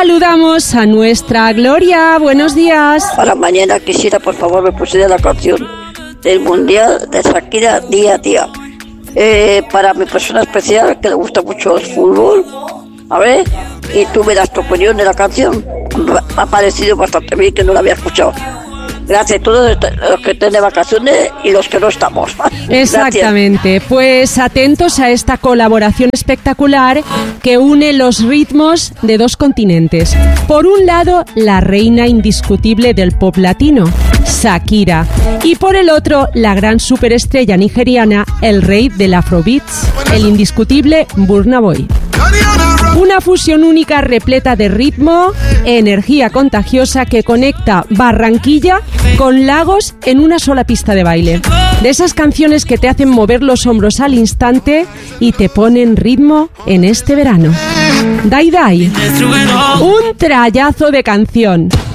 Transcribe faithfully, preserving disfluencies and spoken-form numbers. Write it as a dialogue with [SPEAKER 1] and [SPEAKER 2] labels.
[SPEAKER 1] saludamos a nuestra Gloria. Buenos días.
[SPEAKER 2] Para mañana quisiera, por favor, me pusiera la canción del Mundial de Shakira, Día a Día. Eh, para mi persona especial, que le gusta mucho el fútbol. A ver, y tú me das tu opinión de la canción. Me ha parecido bastante bien, que no la había escuchado. Gracias a todos los que estén de vacaciones y los que no estamos.
[SPEAKER 1] Exactamente.
[SPEAKER 2] Gracias.
[SPEAKER 1] Pues atentos a esta colaboración espectacular que une los ritmos de dos continentes. Por un lado, la reina indiscutible del pop latino, Shakira. Y por el otro, la gran superestrella nigeriana, el rey del afrobeats, el indiscutible Burna Boy. Una fusión única repleta de ritmo, energía contagiosa que conecta Barranquilla con Lagos en una sola pista de baile. De esas canciones que te hacen mover los hombros al instante y te ponen ritmo en este verano. Dai Dai, un trayazo de canción.